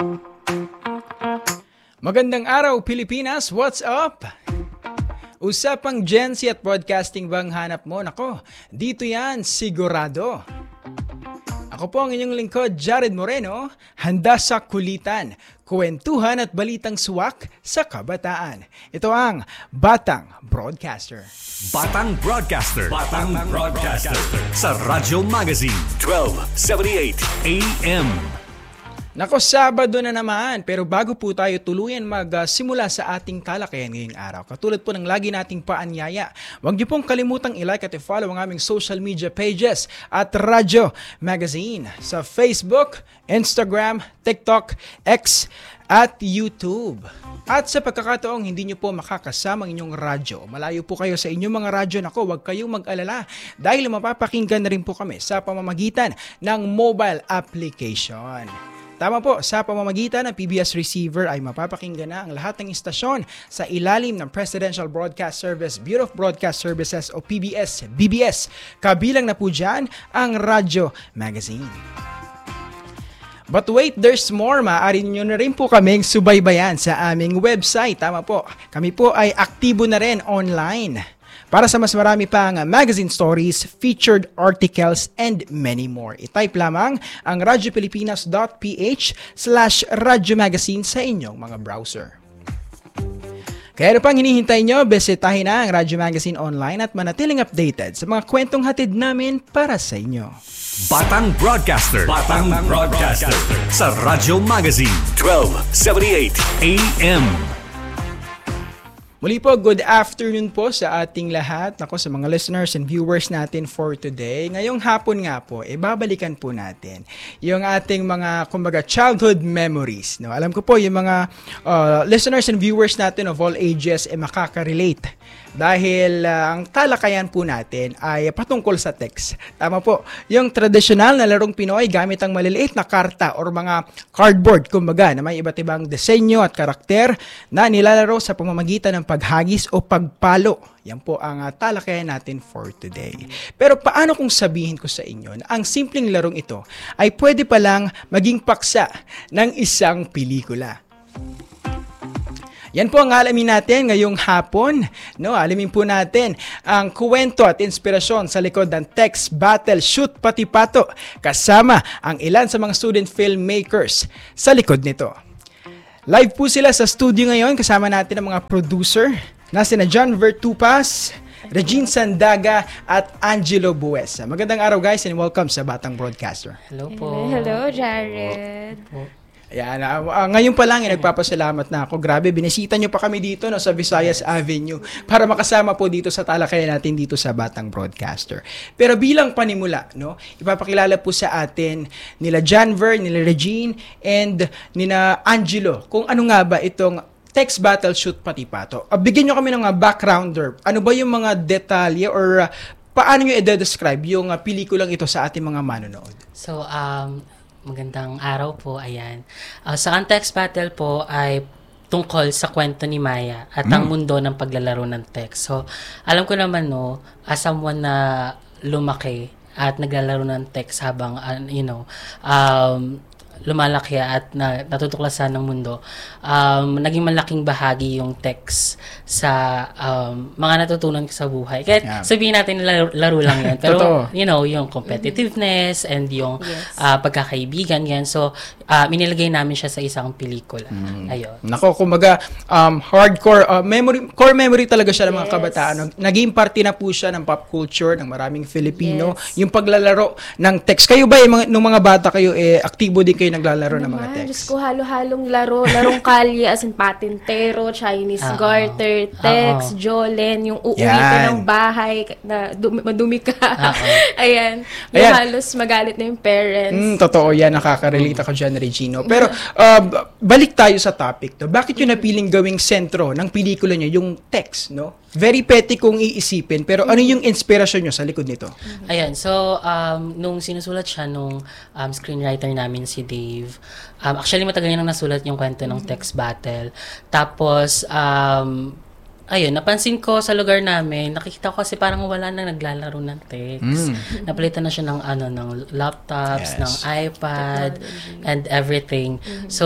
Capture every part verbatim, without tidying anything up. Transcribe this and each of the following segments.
Magandang araw, Pilipinas! What's up? Usapang Gen Z at broadcasting bang hanap mo? Nako, dito yan, sigurado. Ako po ang inyong lingkod, Jared Moreno, handa sa kulitan, kwentuhan at balitang suwak sa kabataan. Ito ang Batang Broadcaster. Batang Broadcaster. Batang Broadcaster. Sa Radyo Magazine, twelve seventy-eight A M. Nako, Sabado na naman, pero bago po tayo tuluyan magsimula uh, sa ating talakayan ngayong araw, katulad po ng lagi nating paanyaya, huwag niyo pong kalimutang i-like at i-follow ang aming social media pages at Radyo Magazine sa Facebook, Instagram, TikTok, X, at YouTube. At sa pagkakataong hindi nyo po makakasama ang inyong radyo, malayo po kayo sa inyong mga radyo, nako, huwag kayong mag-alala dahil mapapakinggan na rin po kami sa pamamagitan ng mobile application. Tama po, sa pamamagitan ng P B S receiver ay mapapakinggan na ang lahat ng istasyon sa ilalim ng Presidential Broadcast Service, Bureau of Broadcast Services o P B S B B S. Kabilang na po dyan ang Radyo Magazine. But wait, there's more. Maaari nyo na rin po kaming subaybayan sa aming website. Tama po, kami po ay aktibo na rin online. Para sa mas marami pang magazine stories, featured articles, and many more. I-type lamang ang radyopilipinas.ph slash radyomagazine sa inyong mga browser. Kaya ano pang hinihintay nyo, bisitahin na ang Radyo Magazine online at manatiling updated sa mga kwentong hatid namin para sa inyo. Batang Broadcaster. Batang Broadcaster. Sa Radyo Magazine, twelve seventy-eight A M. Muli po, good afternoon po sa ating lahat. Ako, sa mga listeners and viewers natin for today. Ngayong hapon nga po, eh, babalikan po natin yung ating mga, kumbaga, childhood memories. No? Alam ko po, yung mga uh, listeners and viewers natin of all ages, eh, makaka-relate. Dahil uh, ang talakayan po natin ay patungkol sa text. Tama po, yung tradisyonal na larong Pinoy gamit ang maliliit na karta or mga cardboard, kumbaga, na may iba't ibang disenyo at karakter na nilalaro sa pamamagitan ng paghagis o pagpalo. Yan po ang uh, talakayan natin for today. Pero paano kung sabihin ko sa inyo na ang simpleng larong ito ay pwede palang maging paksa ng isang pelikula? Yan po ang alamin natin ngayong hapon. No, alamin po natin ang kwento at inspirasyon sa likod ng text battle shoot pati pato kasama ang ilan sa mga student filmmakers sa likod nito. Live po sila sa studio ngayon kasama natin ang mga producer na sina John Vertupas, Regine Sandaga at Angelo Buesa. Magandang araw guys and welcome sa Batang Broadcaster. Hello po. Hello, Jared. Hello. Ayan, uh, ngayon pa lang, eh, nagpapasalamat na ako. Grabe, binisita nyo pa kami dito no, sa Visayas Avenue para makasama po dito sa talakayan natin dito sa Batang Broadcaster. Pero bilang panimula, no, ipapakilala po sa atin nila Janver, nila Regine, and nila Angelo kung ano nga ba itong text battle shoot pati pato. Uh, bigyan nyo kami ng uh, backgrounder. Ano ba yung mga detalye or uh, paano nyo i-describe yung uh, pelikulang ito sa ating mga manonood? So, um... magandang araw po, ayan. Uh, sa Text Battle po ay tungkol sa kwento ni Maya at mm. ang mundo ng paglalaro ng text. So, alam ko naman, no, as someone na lumaki at naglalaro ng text habang, uh, you know, um, lumalaki at na, natutuklasan ng mundo, um, naging malaking bahagi yung text sa um, mga natutunan ko sa buhay. Kaya yeah. sabihin natin laro, laro lang yan. Pero, you know, yung competitiveness and yung yes. uh, pagkakaibigan yan. So, uh, minilagay namin siya sa isang pelikula. Mm. Ayun. Nako, kumbaga, um, hardcore, uh, memory, core memory talaga siya ng mga yes. kabataan. Naging parte na po siya ng pop culture ng maraming Filipino. Yes. Yung paglalaro ng text. Kayo ba, yung mga, nung mga bata kayo, eh, aktibo din kayo naglalaro ano ng mga text? Diyos ko, halo-halong laro. Larong kalye, as in patintero, Chinese uh-oh. garter, text, uh-oh. jolen, yung uuwi ka ng bahay, na dumi, madumi ka. Ayan. Yung Ayan. halos magalit na yung parents. Mm, totoo yan. Nakaka-relate ako dyan, Regino. Pero, uh, balik tayo sa topic to. Bakit yung napiling gawing sentro ng pelikula nyo, yung text, no? Very petty kung iisipin, pero ano yung inspirasyon nyo sa likod nito? Ayan, so, um, nung sinusulat siya, nung um, screenwriter namin si Dave, um, actually matagal nang nasulat yung kwento ng text battle. Tapos, um, ayun, napansin ko sa lugar namin, nakikita ko kasi parang wala nang naglalaro ng text. Mm. Napalitan na siya ng ano ng laptops, yes. ng iPad, technology. And everything. Mm-hmm. So,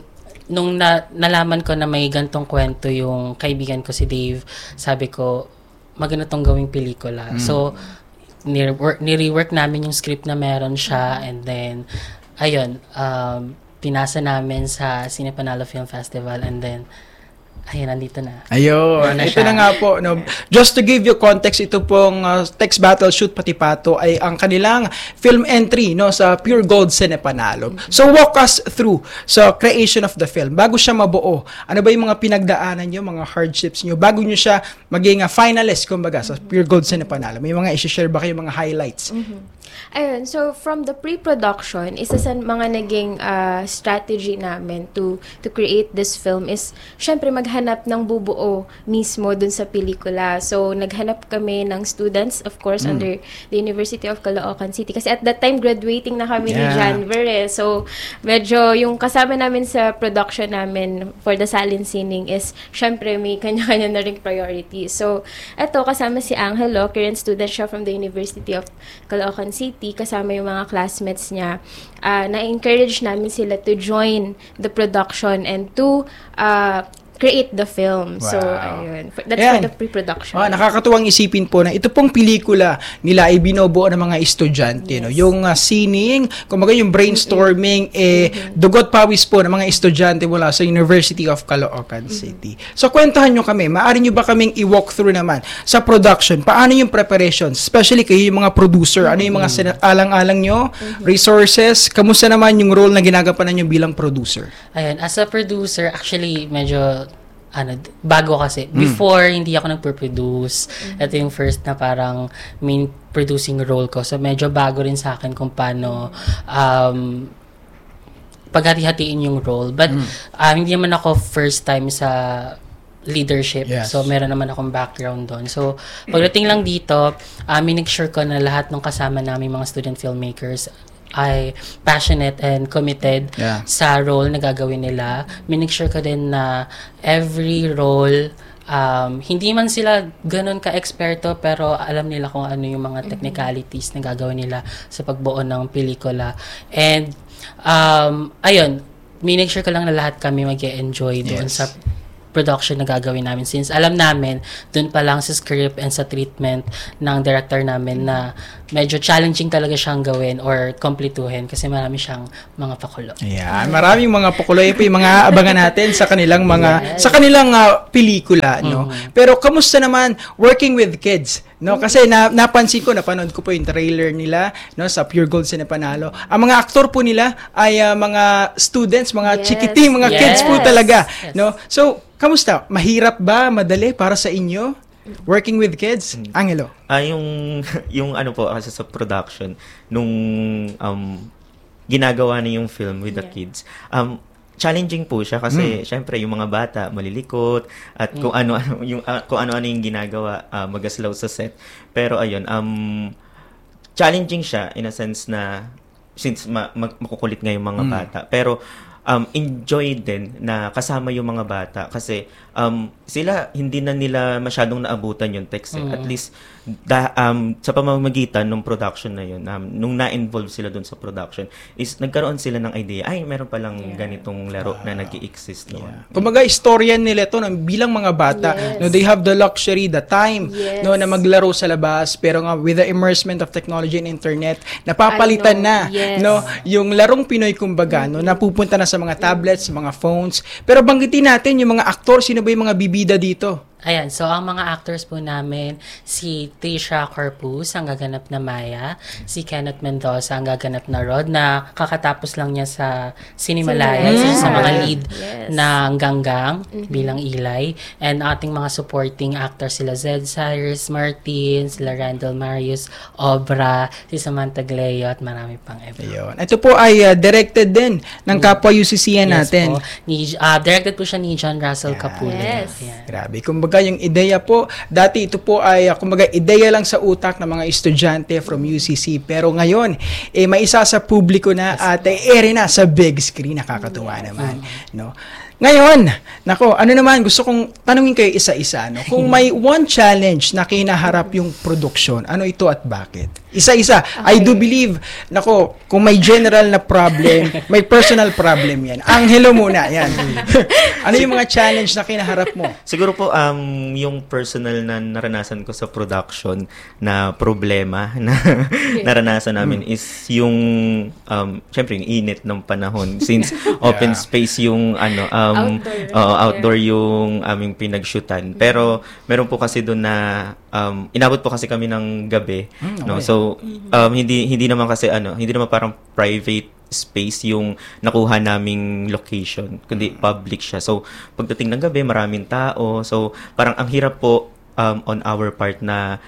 nung na, nalaman ko na may gantong kwento yung kaibigan ko si Dave, sabi ko, maganda tong gawing pelikula. Mm. So, nire-work, nire-work namin yung script na meron siya, and then, ayun, um, pinasa namin sa Cine Panalo Film Festival, and then, ayun, nandito na. Ayun, na ito na nga po. No? Just to give you context, ito pong uh, Text Battle Shoot Pati Pato ay ang kanilang film entry no sa Pure Gold Cine Panalo. Mm-hmm. So walk us through sa so, creation of the film. Bago siya mabuo, ano ba yung mga pinagdaanan nyo, mga hardships nyo, bago nyo siya maging uh, finalist, kumbaga, sa Pure Gold Cine Panalo? May mga isi-share ba kayo, mga highlights? Mm-hmm. Ayun, so from the pre-production, isa sa mga naging uh, strategy namin to to create this film is, syempre, maghanap ng bubuo mismo dun sa pelikula. So, naghanap kami ng students, of course, mm. under the University of Caloocan City. Kasi at that time, graduating na kami yeah. ni Janver eh. So, medyo yung kasama namin sa production namin for the silent scening is, syempre, may kanya-kanya na ring priority. So, eto, kasama si Angelo, current student siya from the University of Caloocan City. Kasama yung mga classmates niya, uh, na-encourage namin sila to join the production and to uh, create the film. Wow. So, ayun. That's Ayan. For the pre-production. Ah, nakakatuwang isipin po na ito pong pelikula nila ay binubuo ng mga estudyante. Yes. No? Yung uh, scening, kumbaga yung brainstorming, mm-hmm. eh, mm-hmm. dugot pawis po ng mga estudyante mula sa University of Caloocan mm-hmm. City. So, kwentahan nyo kami. Maaari nyo ba kaming i-walk through naman sa production? Paano yung preparations? Especially kayo yung mga producer. Mm-hmm. Ano yung mga sin- alang-alang nyo? Mm-hmm. Resources? Kamusta naman yung role na ginagampanan nyo bilang producer? Ayun, as a producer, actually, medyo ano, bago kasi. Mm. Before, hindi ako nagpo-produce. Mm-hmm. Ito yung first na parang main producing role ko. So, medyo bago rin sa akin kung paano um, paghati-hatiin yung role. But, mm. uh, hindi naman ako first time sa leadership. Yes. So, meron naman akong background doon. So, pagdating lang dito, uh, make sure ko na lahat ng kasama namin mga student filmmakers ay passionate and committed yeah. sa role na gagawin nila. Make sure ko din na every role, um, hindi man sila ganun ka-eksperto, pero alam nila kung ano yung mga technicalities na gagawin nila sa pagbuo ng pelikula. And, um, ayun, make sure ko lang na lahat kami mag-enjoy doon yes. sa production na gagawin namin, since alam namin dun pa lang sa script and sa treatment ng director namin na medyo challenging talaga siyang gawin or kompletuhin kasi marami siyang mga pakulo. Yeah, maraming mga pakulo. Ito yung mga abangan natin sa kanilang mga yes. sa kanilang uh, pelikula, no. Mm-hmm. Pero kamusta naman working with kids, no? Kasi na, napansin ko, napanood ko po yung trailer nila, no, sa Pure Gold Cine Panalo. Ang mga aktor po nila ay uh, mga students, mga yes. chikiting, mga yes. kids po talaga, yes. no. So, kamusta? Mahirap ba, madali para sa inyo working with kids? Hmm. Angelo. Ah, yung yung ano po kasi sa production nung um ginagawa na yung film with yeah. the kids. Um challenging po siya kasi mm. syempre yung mga bata malilikot at mm. kung ano-ano yung uh, kung ano-ano yung ginagawa uh, magaslaw sa set. Pero ayun, um challenging siya in a sense na since ma- mag- makukulit nga yung mga mm. bata. Pero um enjoy din na kasama yung mga bata kasi um sila hindi na nila masyadong naabutan yung text eh. mm. At least da, um sa pamamagitan ng production na yun, um, nung na-involve sila dun sa production is nagkaroon sila ng idea, ay meron palang yeah. ganitong laro uh, na nag-i-exist noon. Yeah. Kumbaga istorya nila to ng bilang mga bata, yes. no, they have the luxury, the time yes. no na maglaro sa labas, pero nga with the immersement of technology and internet napapalitan na yes. no yung larong Pinoy kumbaga, mm-hmm. no napupunta na sa mga tablets, mga phones. Pero banggitin natin yung mga aktor, sino ba yung mga bibida dito? Ayan, so ang mga actors po namin, si Trisha Corpus, ang gaganap na Maya, si Kenneth Mendoza, ang gaganap na Rod, na kakatapos lang niya sa Cinemalaya, mm-hmm. sa mga lead yes. ng Ganggang mm-hmm. bilang Eli, and ating mga supporting actors, sila Zed Cyrus Martin, sila Randall Marius Obra, si Samantha Gleo, at marami pang ever. Ayun. Ito po ay uh, directed din ng kapwa U C C N yes natin. Po. Ni, uh, directed po siya ni John Russell yeah. Capullo. Yes. Yeah. Grabe. Kumbaga kumbaga yung ideya po, dati ito po ay uh, kumbaga ideya lang sa utak ng mga estudyante from U C C, pero ngayon eh maisa sa publiko na at eh, ere na sa big screen. Nakakatuwa naman, no? Ngayon, nako, ano naman, gusto kong tanungin kayo isa-isa, no? Kung may one challenge na kinaharap yung production, ano ito at bakit? Isa-isa. Okay. I do believe, nako, kung may general na problem, may personal problem yan. Angelo muna, yan. Ano yung mga challenge na kinaharap mo? Siguro po, um, yung personal na naranasan ko sa production na problema na naranasan namin is yung, um, syempre, yung init ng panahon. Since open yeah. space yung, ano, um, outdoor, uh, outdoor yeah. yung aming pinag-shootan. Pero, meron po kasi doon na, um, inabot po kasi kami ng gabi. Mm, okay. No? So, um, hindi hindi naman kasi ano, hindi naman parang private space yung nakuha naming location, kundi public siya. So, pagdating ng gabi, maraming tao. So, parang ang hirap po um, on our part na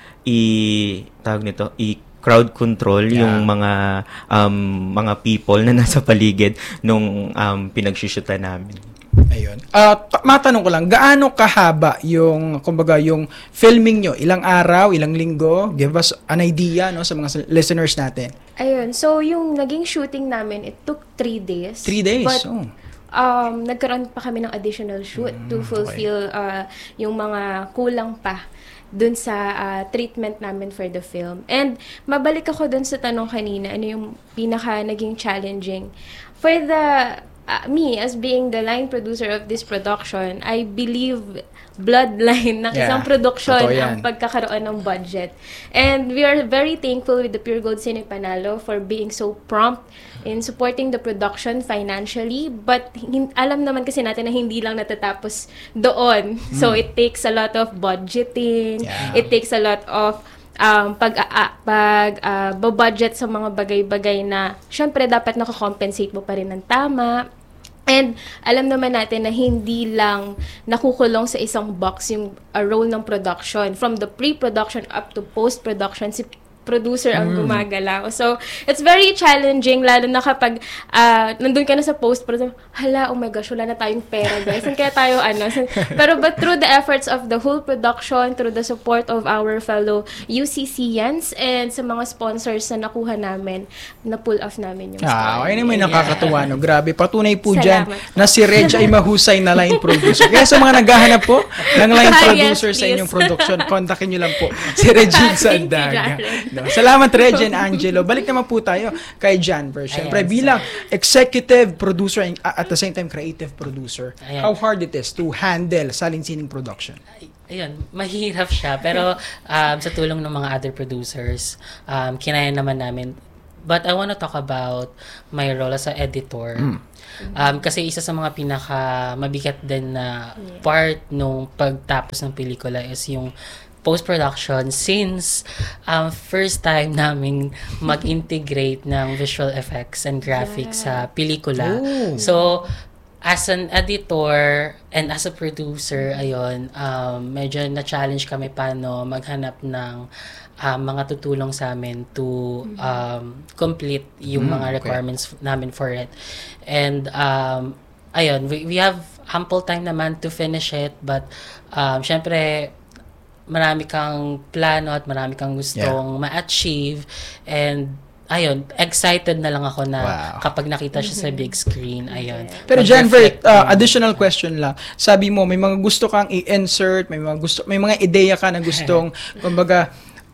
i tawag nito, i crowd control yeah. yung mga um, mga people na nasa paligid nung um, pinagshushutan namin. Ayun. Uh, matanong ko lang, gaano kahaba yung, kumbaga, yung filming nyo? Ilang araw, ilang linggo? Give us an idea, no, sa mga listeners natin. Ayun. So, yung naging shooting namin, it took three days. Three days? But, oh. um, nagkaroon pa kami ng additional shoot mm, to fulfill okay. uh, yung mga kulang pa dun sa uh, treatment namin for the film. And, mabalik ako dun sa tanong kanina, ano yung pinaka naging challenging. For the... Uh, me, as being the line producer of this production, I believe bloodline ng yeah, isang production ang pagkakaroon ng budget. And we are very thankful with the Pure Gold Cine Panalo for being so prompt in supporting the production financially. But hin- alam naman kasi natin na hindi lang natatapos doon. Mm. So it takes a lot of budgeting, yeah. it takes a lot of Um, pag uh, pag uh, budget sa mga bagay-bagay na syempre dapat nakakompensate mo pa rin ng tama. And alam naman natin na hindi lang nakukulong sa isang box yung uh, role ng production. From the pre-production up to post-production, si producer ang mm. gumagalaw. So, it's very challenging, lalo na kapag uh, nandun ka na sa post-production, hala, oh my gosh, wala na tayong pera, guys. Saan kaya tayo, ano? Pero, but through the efforts of the whole production, through the support of our fellow U C C Yans, and sa mga sponsors na nakuha namin, na-pull off namin yung story. Ah, okay naman, nakakatuwa, no? Grabe, patunay po dyan na si Reg ay mahusay na line producer. Kaya sa mga naghahanap po ng line producer yes, sa inyong production, kontakin nyo lang po si Regine Sandaga. No. Salamat, Reg and Angelo. Balik naman po tayo kay Janver. Siyempre, ayan, bilang executive producer and uh, at the same time creative producer, ayan, how hard it is to handle Salinsining production? Ayun, mahirap siya. Pero um, sa tulong ng mga other producers, um, kinaya naman namin. But I want to talk about my role as an editor. Mm. Um, kasi isa sa mga pinaka mabigat din na part nung pagtapos ng pelikula is yung post-production, since um, first time namin mag-integrate ng visual effects and graphics yeah. sa pelikula. Ooh. So, as an editor and as a producer, ayun, um, medyo na-challenge kami paano maghanap ng um, mga tutulong sa amin to um, complete yung mm, mga requirements okay. namin for it. And, um, ayun, we, we have ample time naman to finish it, but um, syempre, marami kang plano at marami kang gustong yeah. ma-achieve, and ayun, excited na lang ako na wow. kapag nakita siya mm-hmm. sa big screen, ayun. Pero Janver, uh, additional question lang. Sabi mo may mga gusto kang i-insert, may mga gusto, may mga ideya ka na gustong kumbaga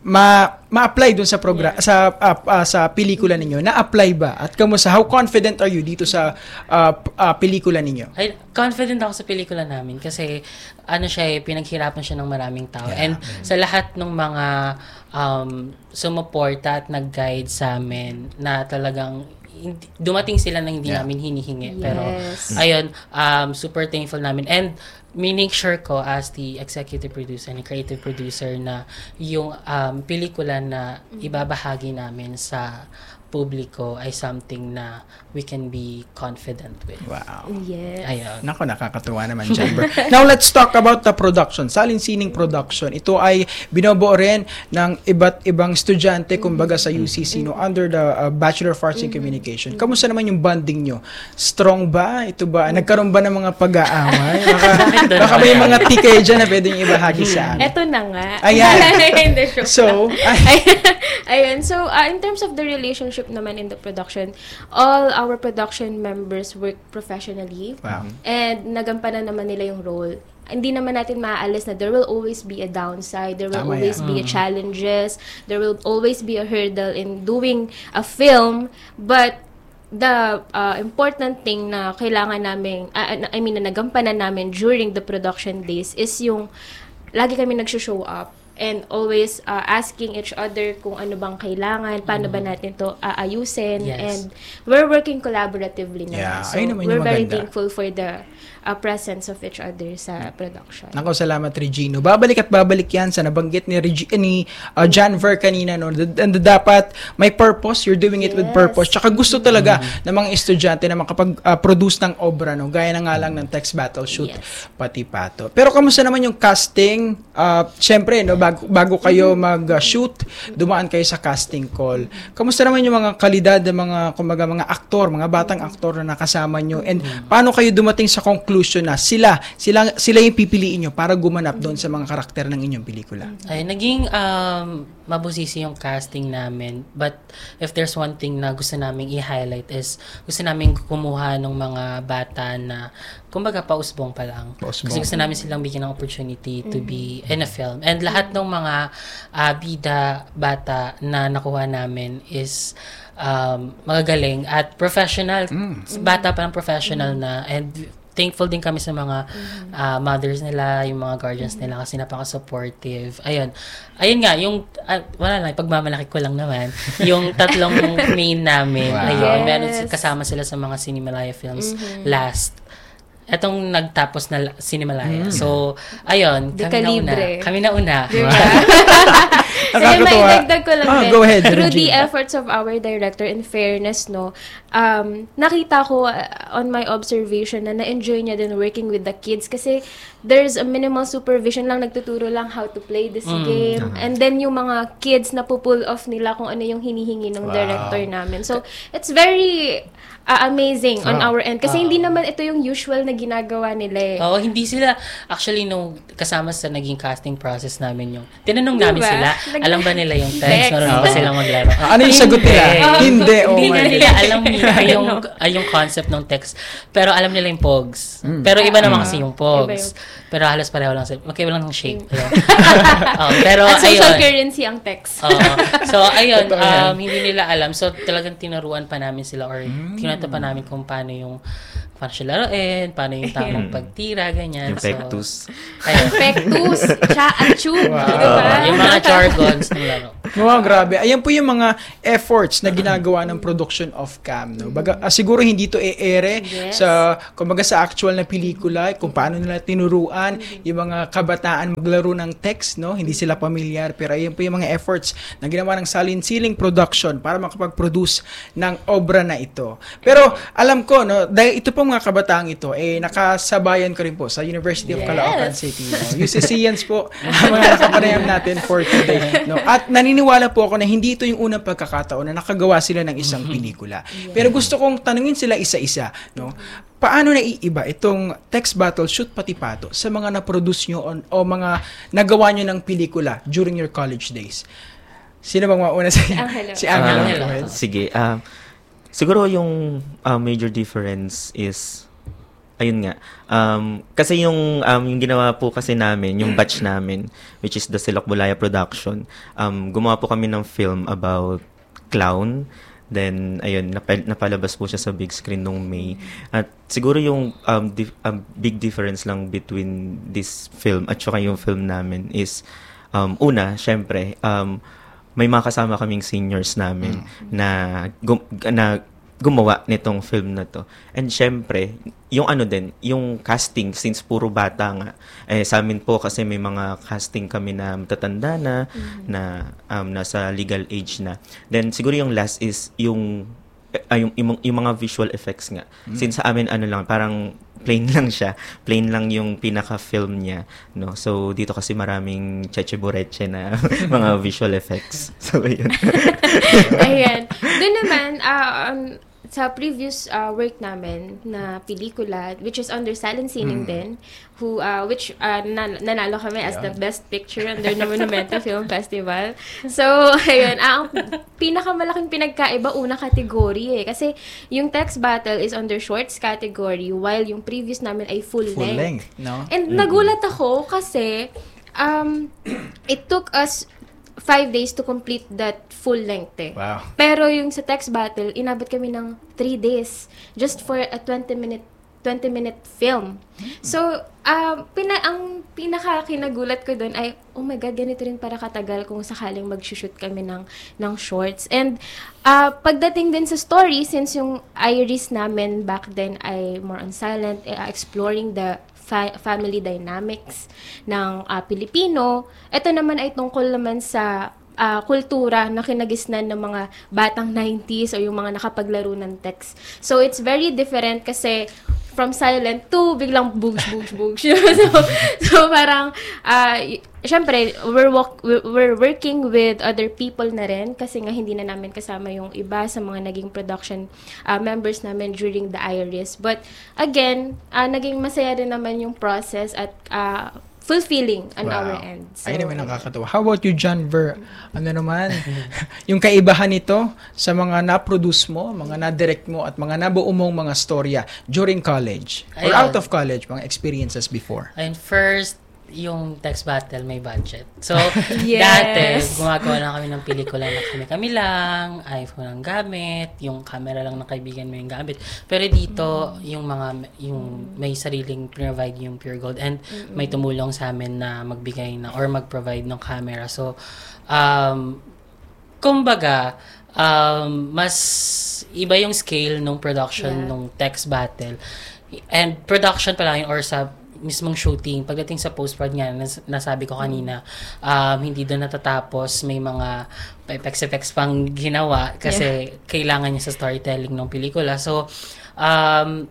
ma ma-apply dun sa program yeah. sa uh, uh, sa pelikula ninyo. Na-apply ba? At kamusta? How confident are you dito sa uh, uh, pelikula ninyo? Ay, confident ako sa pelikula namin kasi ano siya, eh, pinaghirapan siya ng maraming tao. Yeah. And mm-hmm. sa lahat ng mga um, sumuporta at nag-guide sa amin na talagang hindi, dumating sila na hindi yeah. namin hinihingi. Yes. Pero ayun, um, super thankful namin. And meaning sure ko as the executive producer and creative producer na yung um, pelikula na ibabahagi namin sa publiko ay something na we can be confident with. Wow. Yes. Ayun. Nako, nakakatuwa naman, Chamber. Now, let's talk about the production. Salinsining production. Ito ay binobuo rin ng iba't ibang estudyante, kumbaga sa U C C, no, under the uh, Bachelor of Arts in Communication. Kamusta naman yung bonding nyo? Strong ba? Ito ba? Nagkaroon ba ng mga pag-aaway? Baka, baka may mga tika dyan na pwedeng ibahagi sa amin. Ito na nga. Ayan. Hindi, sure. So, ay, Ayan. So, uh, in terms of the relationship naman in the production, all our production members work professionally. wow. And nagampanan naman nila yung role. Hindi naman natin maaalis na there will always be a downside, there will Tama always yan. be a challenges, there will always be a hurdle in doing a film, but the uh, important thing na kailangan namin, uh, I mean, na nagampanan namin during the production days is yung lagi kami nag-show up and always uh, asking each other kung ano bang kailangan, paano ba natin to aayusin, Yes. and we're working collaboratively naman. Yeah, So, ayun naman we're yung very maganda. thankful for the uh, presence of each other sa production. Nako, salamat, Regino. Babalik at babalik yan sa nabanggit ni, Regi- ni uh, John Ver kanina. No? And dapat may purpose. You're doing it with Yes. purpose. Tsaka gusto talaga ng mga estudyante na makapag-produce ng obra. No? Gaya na nga lang ng text battle shoot, Yes. pati pato. Pero kamusta naman yung casting? Uh, Siyempre, no, bago, bago kayo mag-shoot, dumaan kayo sa casting call. Kamusta naman yung mga kalidad ng mga, kumbaga, mga aktor, mga batang aktor na nakasama nyo? And paano kayo dumating sa conclusion na sila, sila, sila yung pipiliin nyo para gumanap doon sa mga karakter ng inyong pelikula? Ay, naging um, mabusisi yung casting namin. But if there's one thing na gusto namin i-highlight is gusto namin kumuha ng mga bata na kumbaga pausbong pa lang. Pausbong. Kasi gusto namin silang bigyan ng opportunity to be in a film. And lahat ng mga uh, bida bata na nakuha namin is um, magagaling at professional. Bata pa ng professional na, and thankful din kami sa mga uh, mothers nila, yung mga guardians nila kasi napaka-supportive. Ayun. Ayun nga, yung, uh, wala lang, pagmamalaki ko lang naman, yung tatlong main namin. Wow. Ayun, Yes. meron kasama sila sa mga Cinemalaya films last. Etong nagtapos na la- Cinemalaya. So, ayun, Di kami na una. kalibre. Kami na una. So, Nakakatuwa. may dagdag ko lang Ah, din. go ahead, Through Regina. the efforts of our director, in fairness, no, um, nakita ko uh, on my observation na na-enjoy niya din working with the kids kasi there's a minimal supervision lang, nagtuturo lang how to play this game. And then yung mga kids na pull off nila kung ano yung hinihingi ng Wow. director namin. So, it's very uh, amazing on Ah. our end. Kasi hindi naman ito yung usual na ginagawa nila eh. Oo, hindi sila, actually, nung kasama sa naging casting process namin yung, tinanong namin Diba? sila, Nag- alam ba nila yung text? Text. Marunong ba Oo. silang maglaro? Ah, ano yung sagot nila? Hindi. Oh Hindi my na God. nila alam nila yung, ah, yung concept ng text. Pero alam nila yung pogs. Mm. Pero iba naman kasi yung pogs. Iba Pero halos pareho lang sila. Magkaiba lang ng shape. Ayun. Oo, pero At social ayun. currency ang text. Oo. So, ayun, Totoo yan. um, hindi nila alam. So, talagang tinuruan pa namin sila or tinuruan pa namin kung paano yung paano siya laruin, paano yung tamang pagtira, ganyan. Yung So, pectus. ayun. Pectus, cha, achu, Wow. diba? Yung mga jargons ng laro. Wow, grabe. Ayan po yung mga efforts na ginagawa ng production of cam. No? Baga, ah, siguro hindi to e-ere Yes. sa, kumbaga sa actual na pelikula, kung paano nila tinuruan yung mga kabataan maglaro ng text, no? Hindi sila pamilyar. Pero ayan po yung mga efforts na ginawa ng Salinsiling Production para makapag-produce ng obra na ito. Pero alam ko, no, dahil ito pong mga kabataang ito, eh, nakasabayan ko rin po sa University of Yes. Caloocan City. No? U C Cians po, ang mga nakapanayam natin for today. No? At naniniwala po ako na hindi ito yung unang pagkakataon na nakagawa sila ng isang pelikula. Pero gusto kong tanungin sila isa-isa. No? Paano naiiba itong text battle, shoot pati pato sa mga na-produce nyo on, o mga nagawa nyo ng pelikula during your college days? Sino bang mauna sa Angelo. Si Angelo. Ah, Angelo. Go ahead. Sige. Um, siguro yung uh, major difference is, ayun nga, um, kasi yung, um, yung ginawa po kasi namin, yung batch namin, which is the Silok Bulaya Production, um, gumawa po kami ng film about clown. Then, ayun, nap- napalabas po siya sa big screen nung May. At siguro yung um, dif- um, big difference lang between this film at saka yung film namin is, um, una, syempre, um, may mga kasama kaming seniors namin na, gum- na gumawa nitong film na to. And syempre, yung ano din, yung casting, since puro bata nga, eh, sa amin po kasi may mga casting kami na matatanda na, mm-hmm. na um, nasa legal age na. Then siguro yung last is yung, uh, yung, yung, yung mga visual effects nga. Mm-hmm. Since sa amin ano lang, parang plain lang siya. Plain lang yung pinaka-film niya. No? So, dito kasi maraming cheche-bureche na mga visual effects. So, yun. Ayan. Doon naman, uh, um, sa previous uh, work namin na pelikula, which is under Silent Sining mm. din, who, uh, which uh, nan- nanalo kami as yeah. the best picture under the Monumento Film Festival. So, ayun, ang pinakamalaking pinagkaiba, una kategory eh. Kasi yung text battle is under shorts category, while yung previous namin ay full, full length. length, no? And mm-hmm. nagulat ako kasi um, it took us five days to complete that full length eh. Wow. Pero yung sa text battle, inabot kami ng three days just for a twenty minute film. So, um, pina, ang pinaka-kinagulat ko doon ay, oh my God, ganito rin para katagal kung sakaling mag-shoot kami ng, ng shorts. And uh, pagdating din sa story, since yung iris namin back then ay more on silent, uh, exploring the fa- family dynamics ng uh, Pilipino, ito naman ay tungkol naman sa Uh, kultura na kinagisnan ng mga batang nineties o yung mga nakapaglaro ng text. So, it's very different kasi from silent to biglang boogs, boogs, boogs. so, so, parang, uh, y- syempre, we're, walk- we're working with other people na rin kasi nga hindi na namin kasama yung iba sa mga naging production uh, members namin during the Iris. But, again, uh, naging masaya rin naman yung process at uh, fulfilling on wow. our end. So, ay naman nakakatawa. How about you, John Ver? Ano naman? Yung kaibahan nito sa mga na-produce mo, mga na-direct mo, at mga nabuo mong mga storya during college or Ayun. out of college, mga experiences before. And first, yung text battle may budget. So, yes. dati, gumagawa lang kami ng pelikula na kami-kami lang, iPhone ang gamit, yung camera lang ng kaibigan mo yung gamit. Pero dito, mm. yung mga, yung may sariling provide yung Pure Gold and mm-hmm. may tumulong sa amin na magbigay na or mag-provide ng camera. So, um, kumbaga, um, mas iba yung scale ng production yeah. ng text battle. And production pa lang yun, or sa mismong shooting, pagdating sa post-prod nga, nas- nasabi ko kanina, um, hindi doon natatapos, may mga effects-effects pang ginawa kasi yeah. kailangan niya sa storytelling ng pelikula. So, um,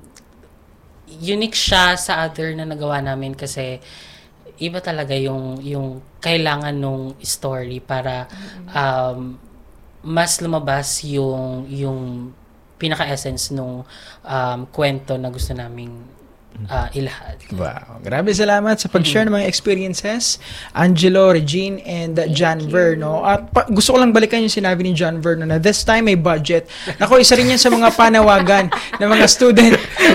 unique siya sa other na nagawa namin kasi iba talaga yung, yung kailangan nung story para um, mas lumabas yung, yung pinaka-essence nung um, kwento na gusto naming Uh, ilahad. Wow. Grabe salamat sa pag-share ng mga experiences, Angelo, Regine, and uh, John Ver, no? At pa- gusto ko lang balikan yung sinabi ni John Ver, no, na this time may budget. Nako, isa rin yan sa mga panawagan ng mga student.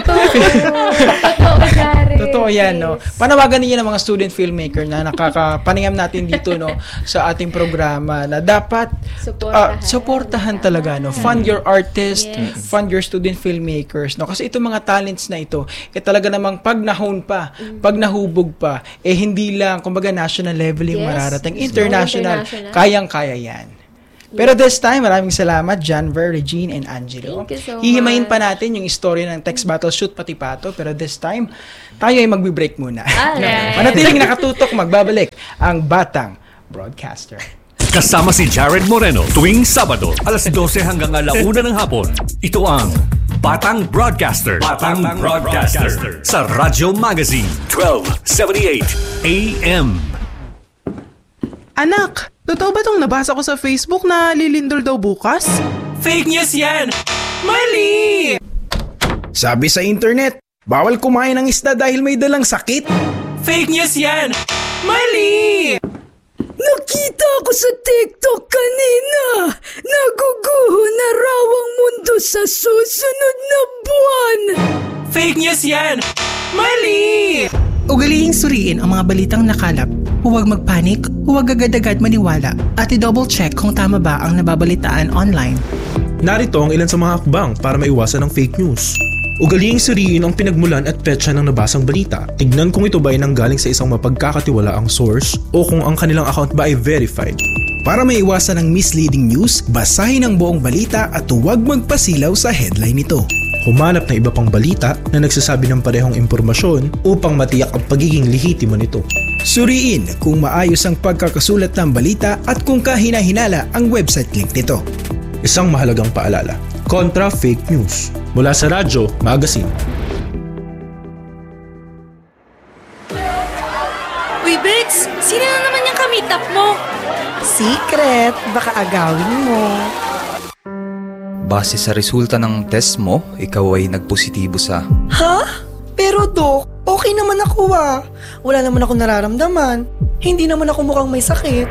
Totoo yan, no? Panawagan niya ng mga student filmmaker na nakakapaningam natin dito, no, sa ating programa na dapat uh, supportahan talaga, no? Fund your artists, yes. fund your student filmmakers, no? Kasi itong mga talents na ito, eh talaga namang pag nahon pa, mm. pag nahubog pa, eh hindi lang, kumbaga national level yung yes. mararating, international, international. Kayang-kaya yan. Pero this time, maraming salamat, John Ver, Regine, and Angelo. Thank you so Hihimayin much. pa natin yung istorya ng text battle shoot pati pato, pero this time, tayo ay magbe-break muna. Alright. Manatiling nakatutok, magbabalik ang Batang Broadcaster. Kasama si Jared Moreno tuwing Sabado, alas dose hanggang alauna ng hapon. Ito ang Batang Broadcaster. Batang Broadcaster sa Radyo Magazine twelve seventy-eight A M. Anak, totoo ba itong nabasa ko sa Facebook na lilindol daw bukas? Fake news yan! Mali! Sabi sa internet, bawal kumain ng isda dahil may dalang sakit. Fake news yan! Mali! Nakita ko sa TikTok kanina. Naguguho na raw ang mundo sa susunod na buwan. Fake news yan! Mali! Ugalihing suriin ang mga balitang nakalap. Huwag magpanik, huwag agad-agad maniwala at i-double check kung tama ba ang nababalitaan online. Narito ang ilan sa mga hakbang para maiwasan ang fake news. Ugaliing suriin ang pinagmulan at petsa ng nabasang balita. Tignan kung ito ba ay nanggaling sa isang mapagkakatiwalaang source o kung ang kanilang account ba ay verified. Para maiwasan ang misleading news, basahin ang buong balita at huwag magpasilaw sa headline nito. Humanap ng iba pang balita na nagsasabi ng parehong impormasyon upang matiyak ang pagiging lehitimo nito. Suriin kung maayos ang pagkakasulat ng balita at kung kahina-hinala ang website link nito. Isang mahalagang paalala, kontra fake news. Mula sa Radyo Magazine. Uy, Bex! Sino na naman yung kamitap mo? Secret! Baka agawin mo. Base sa resulta ng test mo, ikaw ay nagpositibo sa... Ha? Pero Dok, okay naman ako ah. Wala naman ako nararamdaman. Hindi naman ako mukhang may sakit.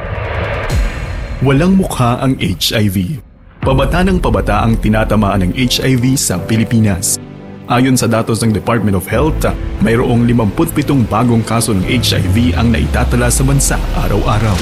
Walang mukha ang H I V. Pabata ng pabata ang tinatamaan ng H I V sa Pilipinas. Ayon sa datos ng Department of Health, mayroong limampu't pitong bagong kaso ng H I V ang naitatala sa bansa araw-araw.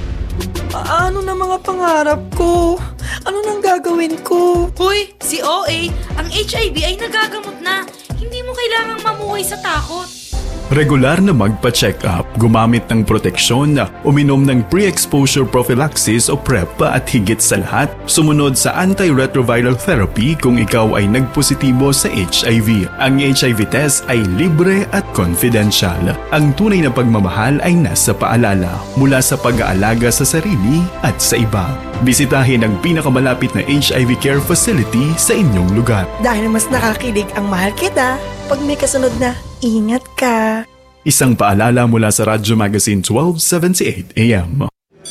Ano na mga pangarap ko? Ano nang gagawin ko? Hoy, si O A, ang H I V ay nagagamot na. Hindi mo kailangang mamuhay sa takot. Regular na magpa-check up, gumamit ng proteksyon, uminom ng pre-exposure prophylaxis o PrEP at higit sa lahat, sumunod sa antiretroviral therapy kung ikaw ay nagpositibo sa H I V. Ang H I V test ay libre at confidential. Ang tunay na pagmamahal ay nasa paalala mula sa pag-aalaga sa sarili at sa iba. Bisitahin ang pinakamalapit na H I V care facility sa inyong lugar. Dahil mas nakakilig ang mahal kita, pag may kasunod na, ingat ka. Isang paalala mula sa Radyo Magazine twelve seventy-eight A M.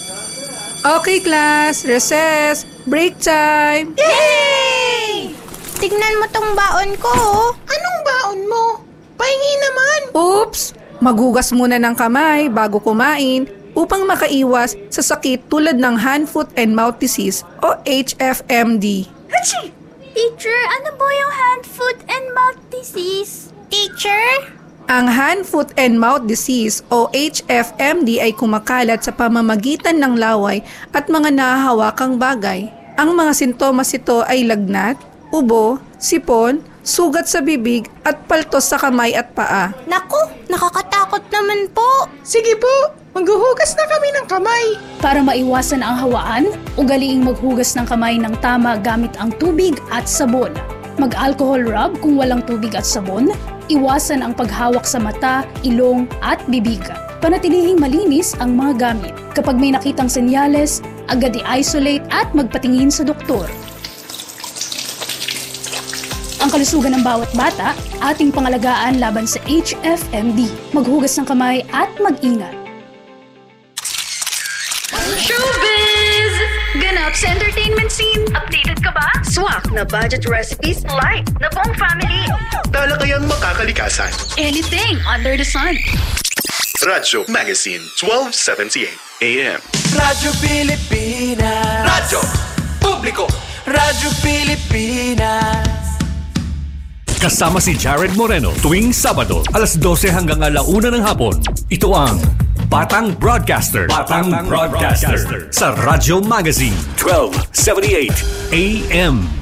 Okay class, recess, break time! Yay! Tignan mo tong baon ko. Anong baon mo? Pahingi naman. Oops! Maghugas muna ng kamay bago kumain upang makaiwas sa sakit tulad ng hand, foot, and mouth disease o H F M D. Hachi! Teacher, ano po yung hand, foot, and mouth disease? Teacher? Ang hand, foot, and mouth disease o H F M D ay kumakalat sa pamamagitan ng laway at mga nahahawakang bagay. Ang mga sintomas ito ay lagnat, ubo, sipon, sugat sa bibig at paltos sa kamay at paa. Naku, nakakatakot naman po. Sige po, maghuhugas na kami ng kamay. Para maiwasan ang hawaan, ugaliing maghugas ng kamay ng tama gamit ang tubig at sabon. Mag-alcohol rub kung walang tubig at sabon. Iwasan ang paghawak sa mata, ilong at bibig. Panatilihing malinis ang mga gamit. Kapag may nakitang senyales, agad i-isolate at magpatingin sa doktor. Ang kalusugan ng bawat bata, ating pangalagaan laban sa H F M D. Maghugas ng kamay at mag-ingat. Showbiz! Ganap sa entertainment scene. Updated ka ba? Swak na budget recipes like na buong family. Talakayang makakalikasan. Anything under the sun. Radyo Magazine twelve seventy-eight A M. Radyo Pilipinas. Radyo Publiko. Radyo Pilipinas. Kasama si Jared Moreno tuwing Sabado, alas dose hanggang alauna ng hapon. Ito ang Batang Broadcaster. Batang Broadcaster sa Radyo Magazine twelve seventy-eight A M.